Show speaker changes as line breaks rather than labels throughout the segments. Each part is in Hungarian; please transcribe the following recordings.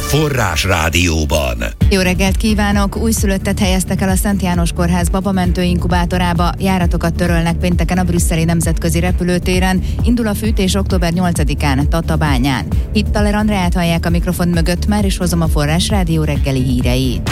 Forrás Rádióban.
Jó reggelt kívánok! Újszülöttet helyeztek el a Szent János Kórház babamentő inkubátorába, járatokat törölnek pénteken a brüsszeli nemzetközi repülőtéren, indul a fűtés október 8-án Tatabányán. Hittaler Andreát hallják a mikrofon mögött, már is hozom a Forrás Rádió reggeli híreit.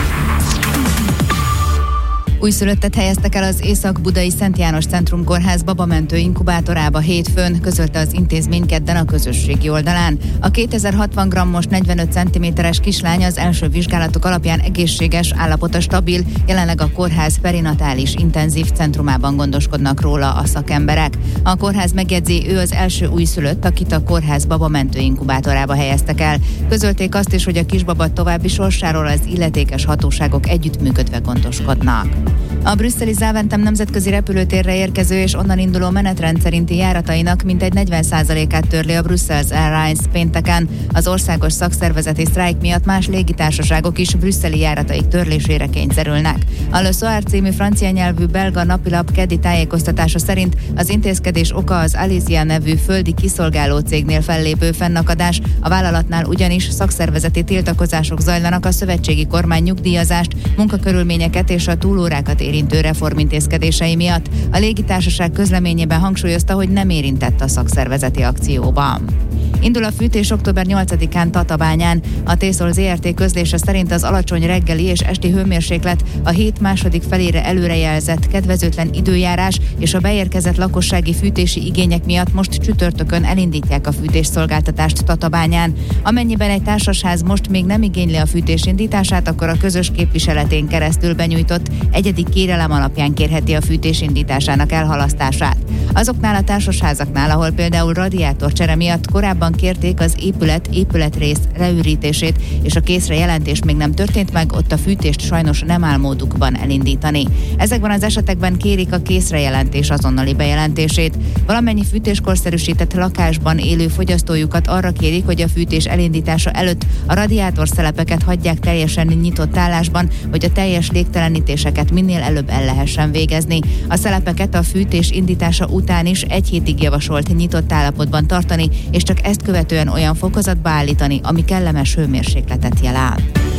Újszülöttet helyeztek el az Észak-Budai Szent János Centrum Kórház babamentő inkubátorába hétfőn, közölte az intézmény kedden a közösségi oldalán. A 2060 grammos 45 cm-es kislány az első vizsgálatok alapján egészséges, állapota stabil, jelenleg a kórház perinatális intenzív centrumában gondoskodnak róla a szakemberek. A kórház megjegyzi, ő az első újszülött, akit a kórház babamentő inkubátorába helyeztek el. Közölték azt is, hogy a kisbaba további sorsáról az illetékes hatóságok együttműködve gondoskodnak. A brüsszeli Zaventem nemzetközi repülőtérre érkező és onnan induló menetrend szerinti járatainak mintegy 40%-át törli a Brussels Airlines pénteken. Az országos szakszervezeti sztrájk miatt más légitársaságok is brüsszeli járataik törlésére kényszerülnek. A Le Soir című francia nyelvű belga napilap keddi tájékoztatása szerint az intézkedés oka az Alisia nevű földi kiszolgáló cégnél fellépő fennakadás, a vállalatnál ugyanis szakszervezeti tiltakozások zajlanak a szövetségi kormány nyugdíjazást, munkakörülményeket és a túlórákat érintő reformintézkedései miatt. A légitársaság közleményében hangsúlyozta, hogy nem érintett a szakszervezeti akcióban. Indul a fűtés október 8-án Tatabányán. A TÉSZOL ZRT közlése szerint az alacsony reggeli és esti hőmérséklet, a hét második felére előrejelzett kedvezőtlen időjárás és a beérkezett lakossági fűtési igények miatt most csütörtökön elindítják a fűtésszolgáltatást Tatabányán. Amennyiben egy társasház most még nem igényli a fűtés indítását, akkor a közös képviseletén keresztül benyújtott egyedi kérelem alapján kérheti a fűtés indításának elhalasztását. Azoknál a társasházaknál, ahol például radiátorcsere miatt korábban kérték az épületrész leürítését, és a készre jelentés még nem történt meg, ott a fűtést sajnos nem áll módukban elindítani. Ezekben az esetekben kérik a készre jelentés azonnali bejelentését. Valamennyi fűtéskorszerűsített lakásban élő fogyasztójukat arra kérik, hogy a fűtés elindítása előtt a radiátorszelepeket hagyják teljesen nyitott állásban, hogy a teljes légtelenítéseket minél előbb el lehessen végezni. A szelepeket a fűtés indítása után is egy hétig javasolt nyitott állapotban tartani, és csak ezt követően olyan fokozatba állítani, ami kellemes hőmérsékletet jelent.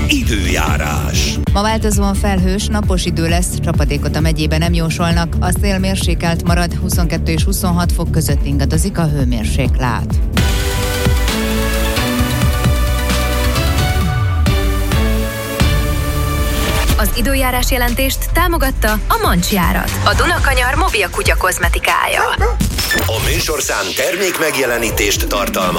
Időjárás.
Ma változóan felhős, napos idő lesz, csapadékot a megyében nem jósolnak, a szél mérsékelt marad, 22 és 26 fok között ingadozik a hőmérséklet.
Az időjárás jelentést támogatta a Mancsjárat, a Dunakanyar mobil kutya kozmetikája.
A műsorszám termék megjelenítést tartalmaz.